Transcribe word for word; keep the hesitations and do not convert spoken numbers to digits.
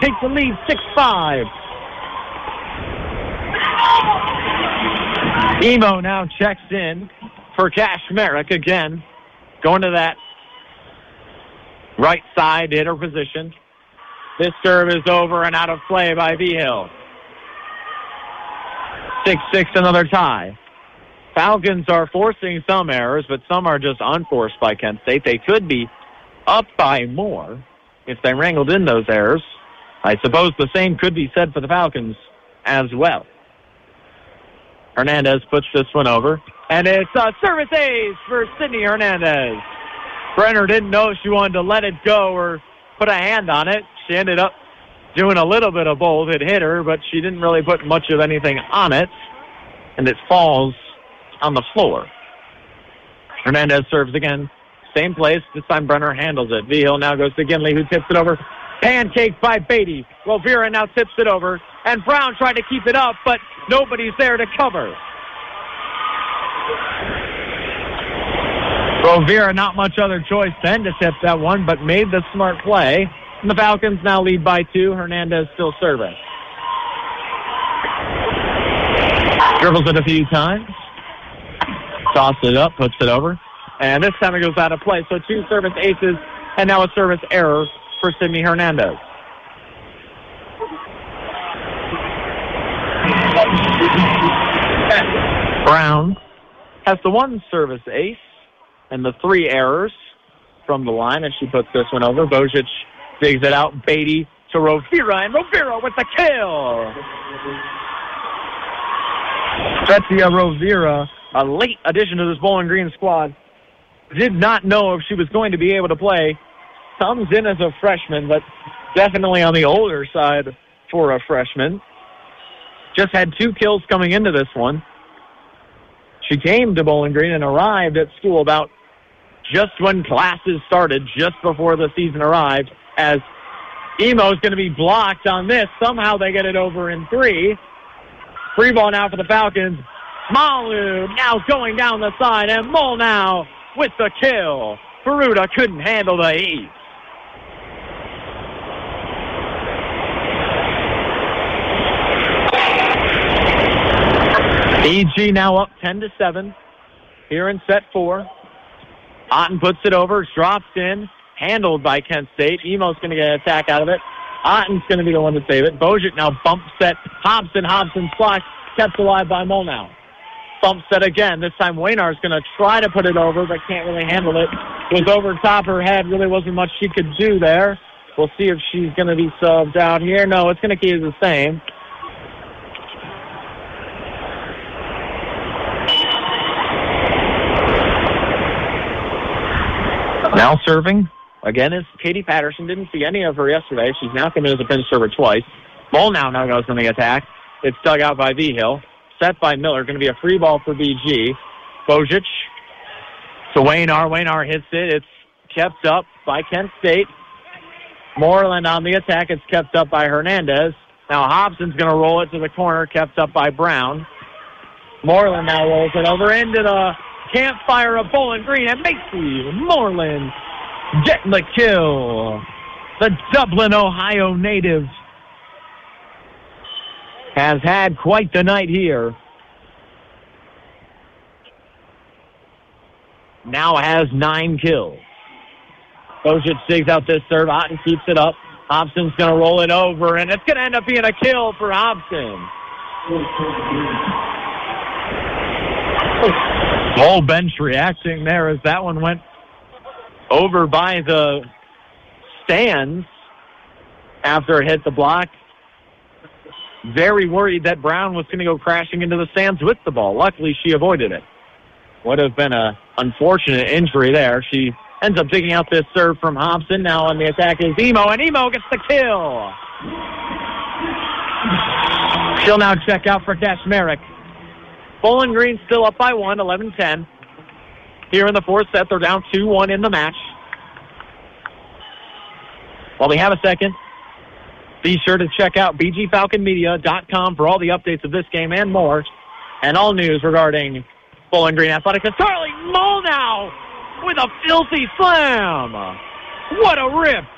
takes the lead six five. Emo now checks in for Cash Merrick again. Going to that right side hitter position. This serve is over and out of play by V-Hill. six six, another tie. Falcons are forcing some errors, but some are just unforced by Kent State. They could be up by more if they wrangled in those errors. I suppose the same could be said for the Falcons as well. Hernandez puts this one over, and it's a service ace for Sydney Hernandez. Brenner didn't know if she wanted to let it go or put a hand on it. She ended up doing a little bit of both. It hit her, but she didn't really put much of anything on it, and it falls on the floor. Hernandez serves again. Same place. This time Brenner handles it. V-Hill now goes to Ginley, who tips it over. Pancaked by Beatty. Rovira now tips it over, and Brown tried to keep it up, but nobody's there to cover. Rovira, not much other choice then to tip that one, but made the smart play. And the Falcons now lead by two. Hernandez still serving. Dribbles it a few times. Tosses it up, puts it over. And this time it goes out of play. So two service aces and now a service error for Sydney Hernandez. Brown has the one service ace and the three errors from the line, and she puts this one over. Bozic digs it out. Beatty to Rovira, and Rovira with the kill. Betsy Rovira, a late addition to this Bowling Green squad, did not know if she was going to be able to play. Comes in as a freshman, but definitely on the older side for a freshman. Just had two kills coming into this one. She came to Bowling Green and arrived at school about just when classes started, just before the season arrived, as Emo's going to be blocked on this. Somehow they get it over in three. Free ball now for the Falcons. Malu now going down the side, and Mull now with the kill. Peruta couldn't handle the ace. E G now up ten to seven here in set four. Otten puts it over, drops in, handled by Kent State. Emo's going to get an attack out of it. Otten's going to be the one to save it. Bozic now bump set. Hobson, Hobson's block, kept alive by Molnau. Bump set again. This time Waynar's going to try to put it over, but can't really handle it. It was over top her head. Really wasn't much she could do there. We'll see if she's going to be subbed out here. No, it's going to keep the same. Now serving, again, is Katie Patterson. Didn't see any of her yesterday. She's now come in as a pinch server twice. Molnau now goes on the attack. It's dug out by V-Hill. Set by Miller. Going to be a free ball for B G. Bozic to Waynar. Waynar hits it. It's kept up by Kent State. Moreland on the attack. It's kept up by Hernandez. Now Hobson's going to roll it to the corner. Kept up by Brown. Moreland now rolls it over into the campfire of Bowling Green, and Macy Moreland getting the kill. The Dublin, Ohio native has had quite the night here. Now has nine kills. Bozic digs out this serve. Otten keeps it up. Hobson's going to roll it over, and it's going to end up being a kill for Hobson. Whole bench reacting there as that one went over by the stands after it hit the block. Very worried that Brown was going to go crashing into the stands with the ball. Luckily, she avoided it. Would have been an unfortunate injury there. She ends up digging out this serve from Hobson. Now on the attack is Emo, and Emo gets the kill. She'll now check out for Kashmarek. Bowling Green still up by one, eleven ten. Here in the fourth set, they're down two one in the match. While we have a second, be sure to check out b g falcon media dot com for all the updates of this game and more, and all news regarding Bowling Green Athletics. Charlie Molnau with a filthy slam. What a rip.